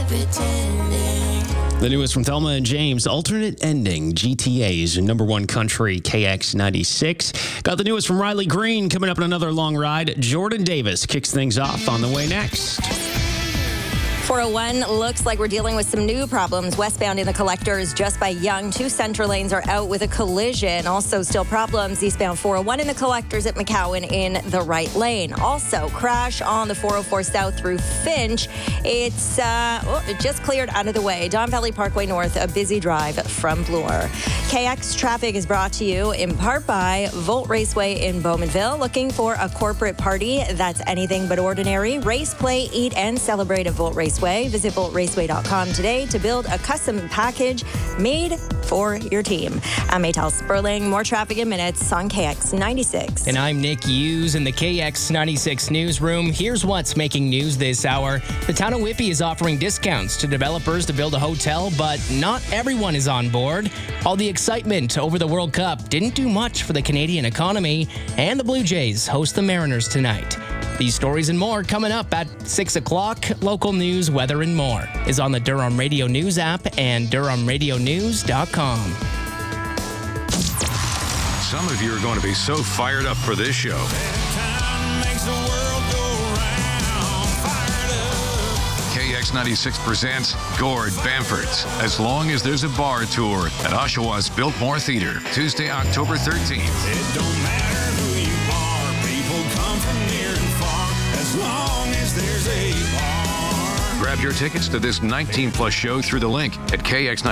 The newest from Thelma and James, Alternate Ending, GTA's number one country, KX96. Got the newest from Riley Green coming up in another long ride. Jordan Davis kicks things off on the way next. 401 looks like we're dealing with some new problems. Westbound in the Collectors just by Yonge. Two center lanes are out with a collision. Also still problems eastbound 401 in the Collectors at McCowan in the right lane. Also crash on the 404 south through Finch. It just cleared out of the way. Don Valley Parkway North, a busy drive from Bloor. KX Traffic is brought to you in part by Volt Raceway in Bowmanville. Looking for a corporate party that's anything but ordinary? Race, play, eat, and celebrate at Volt Raceway. Visit voltraceway.com today to build a custom package made for your team. I'm Maytal Sperling. More traffic in minutes on KX96. And I'm Nick Hughes in the KX96 newsroom. Here's what's making news this hour. The town of Whitby is offering discounts to developers to build a hotel, but not everyone is on board. All the excitement over the World Cup didn't do much for the Canadian economy, and the Blue Jays host the Mariners tonight. These stories and more coming up at 6 o'clock. Local news, weather, and more is on the Durham Radio News app and DurhamRadioNews.com. Some of you are going to be so fired up for this show. KX96 presents Gord Bamford's As Long as There's a Bar Tour at Oshawa's Biltmore Theatre, Tuesday, October 13th. It don't matter who you are, people come from near and far, as long as there's a bar. Grab your tickets to this 19-plus show through the link at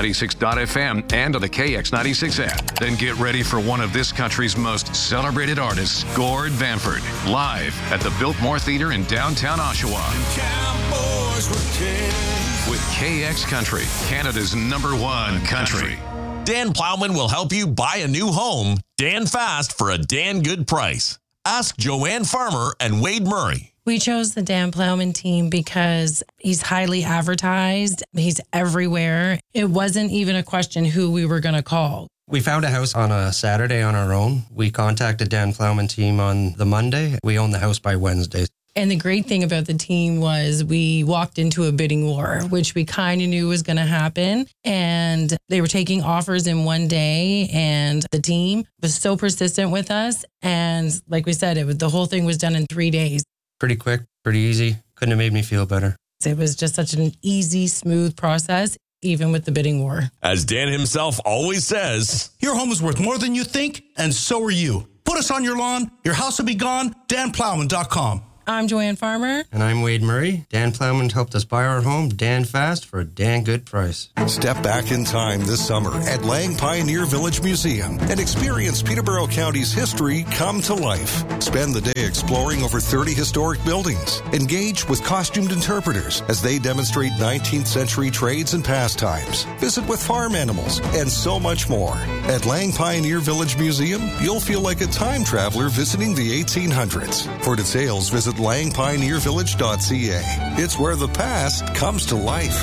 kx96.fm and on the KX96 app. Then get ready for one of this country's most celebrated artists, Gord Bamford, live at the Biltmore Theatre in downtown Oshawa. Cowboys were kings. With KX Country, Canada's number one country. Dan Plowman will help you buy a new home, Dan fast for a Dan good price. Ask Joanne Farmer and Wade Murray. We chose the Dan Plowman team because he's highly advertised. He's everywhere. It wasn't even a question who we were going to call. We found a house on a Saturday on our own. We contacted Dan Plowman team on the Monday. We owned the house by Wednesday. And the great thing about the team was we walked into a bidding war, which we kind of knew was going to happen. And they were taking offers in one day. And the team was so persistent with us. And like we said, the whole thing was done in 3 days. Pretty quick, pretty easy. Couldn't have made me feel better. It was just such an easy, smooth process, even with the bidding war. As Dan himself always says, your home is worth more than you think, and so are you. Put us on your lawn, your house will be gone, danplowman.com. I'm Joanne Farmer. And I'm Wade Murray. Dan Plowman helped us buy our home, Dan fast, for a Dan good price. Step back in time this summer at Lang Pioneer Village Museum and experience Peterborough County's history come to life. Spend the day exploring over 30 historic buildings. Engage with costumed interpreters as they demonstrate 19th century trades and pastimes. Visit with farm animals and so much more. At Lang Pioneer Village Museum, you'll feel like a time traveler visiting the 1800s. For details, visit langpioneervillage.ca. It's where the past comes to life.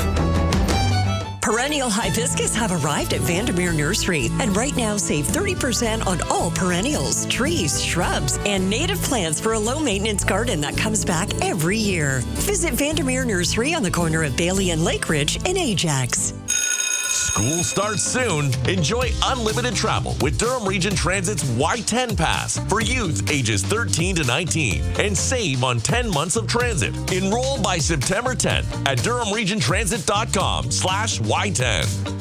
Perennial hibiscus have arrived at Vandermeer Nursery, and right now save 30% on all perennials, trees, shrubs, and native plants for a low-maintenance garden that comes back every year. Visit Vandermeer Nursery on the corner of Bailey and Lake Ridge in Ajax. school starts soon. Enjoy unlimited travel with Durham Region Transit's Y10 Pass for youth ages 13 to 19 and save on 10 months of transit. Enroll by September 10th at DurhamRegionTransit.com/Y10.